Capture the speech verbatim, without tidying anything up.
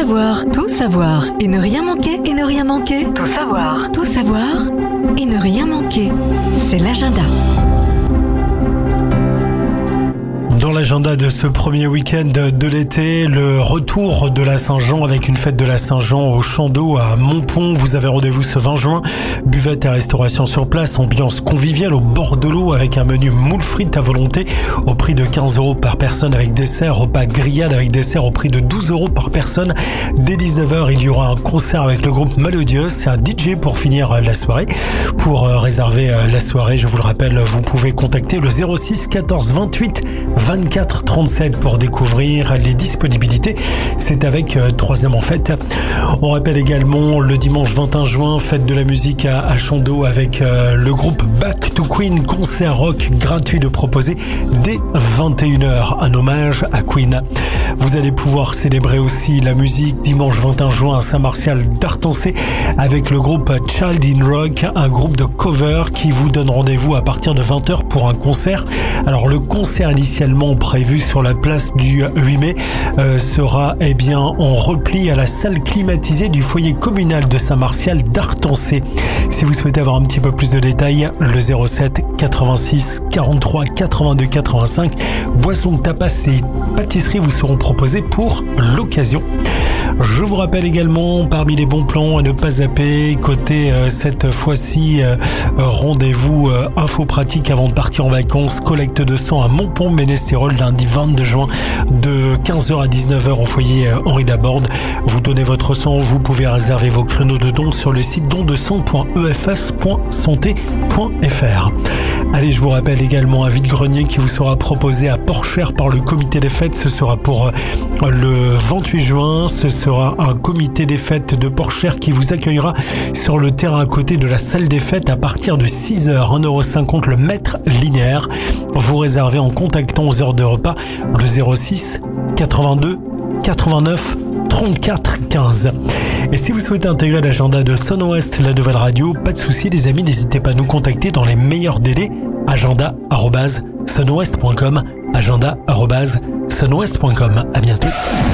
savoir, tout savoir et ne rien manquer et ne rien manquer. Tout savoir, tout savoir et ne rien manquer. C'est l'agenda. Dans l'agenda de ce premier week-end de l'été, le retour de la Saint-Jean avec une fête de la Saint-Jean au Champ d'Eau à Montpont. Vous avez rendez-vous ce vingt juin. Buvette et restauration sur place, ambiance conviviale au bord de l'eau avec un menu moules frites à volonté au prix de quinze euros par personne avec dessert, repas grillade avec dessert au prix de douze euros par personne. Dès dix-neuf heures, il y aura un concert avec le groupe Malodios. C'est un D J pour finir la soirée. Pour réserver la soirée, je vous le rappelle, vous pouvez contacter le zéro six quatorze vingt-huit vingt-quatre trente-sept pour découvrir les disponibilités. C'est avec euh, Troisième en fête. On rappelle également le dimanche vingt et un juin, fête de la musique à, à Champ d'Eau avec euh, le groupe Back to Queen, concert rock gratuit de proposer dès vingt et une heures, un hommage à Queen. Vous allez pouvoir célébrer aussi la musique dimanche vingt et un juin à Saint-Martial d'Artancé avec le groupe Child in Rock, un groupe de cover qui vous donne rendez-vous à partir de vingt heures pour un concert. Alors le concert initialement prévu sur la place du huit mai euh, sera eh bien en repli à la salle climatisée du foyer communal de Saint-Martial d'Artancé. Si vous souhaitez avoir un petit peu plus de détails, le zéro sept quatre-vingt-six quarante-trois quatre-vingt-deux quatre-vingt-cinq. Boissons, tapas et pâtisseries vous seront proposés pour l'occasion. Je vous rappelle également, parmi les bons plans à ne pas zapper, côté euh, cette fois-ci, euh, rendez-vous euh, info pratique avant de partir en vacances, collecte de sang à Montpont-Ménestérol lundi vingt-deux juin de quinze heures à dix-neuf heures au foyer euh, Henri Laborde. Vous donnez votre sang, vous pouvez réserver vos créneaux de dons sur le site don de sang point e f s point santé point f r. Allez, je vous rappelle également un vide-grenier qui vous sera proposé à Porchère par le comité des fêtes. Ce sera pour euh, le vingt-huit juin. Ce sera un comité des fêtes de Porchère qui vous accueillera sur le terrain à côté de la salle des fêtes à partir de six heures, un euro cinquante le mètre linéaire. Vous réservez en contactant aux heures de repas le zéro six quatre-vingt-deux quatre-vingt-neuf trente-quatre quinze. Et si vous souhaitez intégrer l'agenda de Sun Ouest, la nouvelle radio, pas de souci les amis, n'hésitez pas à nous contacter dans les meilleurs délais. agenda arobase sunouest point com, agenda arobase sunouest point com. À bientôt.